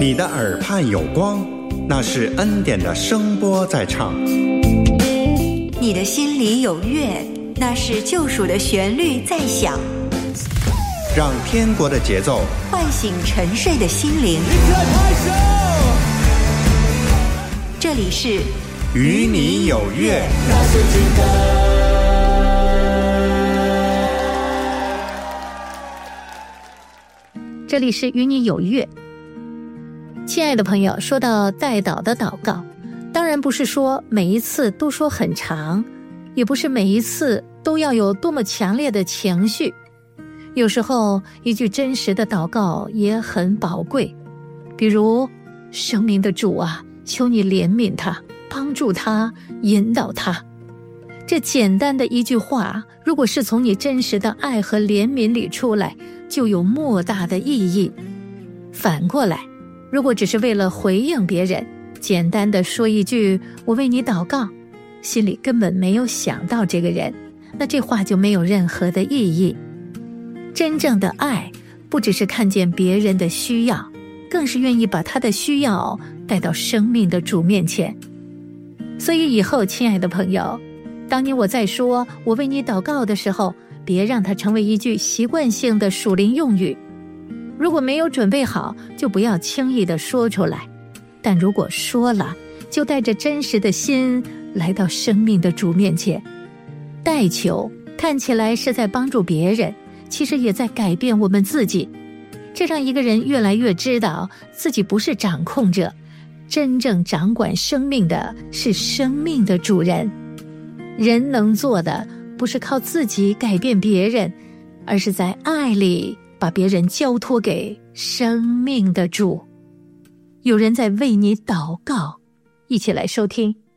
你的耳畔有光，那是恩典的声波在唱。 你的心里有乐，那是救赎的旋律在响。 让天国的节奏唤醒沉睡的心灵。这里是与你有约。 这里是与你有约。亲爱的朋友，说到代祷的祷告，当然不是说每一次都说很长，也不是每一次都要有多么强烈的情绪。有时候一句真实的祷告也很宝贵，比如生命的主啊，求你怜悯他，帮助他，引导他。这简单的一句话，如果是从你真实的爱和怜悯里出来，就有莫大的意义。反过来，如果只是为了回应别人，简单的说一句我为你祷告，心里根本没有想到这个人，那这话就没有任何的意义。真正的爱不只是看见别人的需要，更是愿意把他的需要带到生命的主面前。所以以后亲爱的朋友，当我在说我为你祷告的时候，别让它成为一句习惯性的属灵用语。如果没有准备好，就不要轻易地说出来，但如果说了，就带着真实的心来到生命的主面前。代求看起来是在帮助别人，其实也在改变我们自己。这让一个人越来越知道自己不是掌控者，真正掌管生命的是生命的主人。人能做的不是靠自己改变别人，而是在爱里把别人交托给生命的主。有人在为你祷告，一起来收听